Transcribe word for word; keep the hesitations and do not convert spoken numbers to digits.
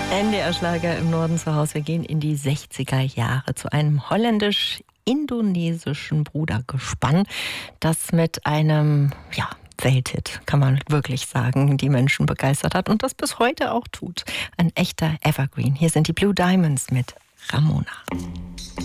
N D R-Schlager im Norden zu Hause. Wir gehen in die sechziger Jahre zu einem holländisch-indonesischen Brudergespann, das mit einem, ja, Welthit, kann man wirklich sagen, die Menschen begeistert hat und das bis heute auch tut. Ein echter Evergreen. Hier sind die Blue Diamonds mit Ramona.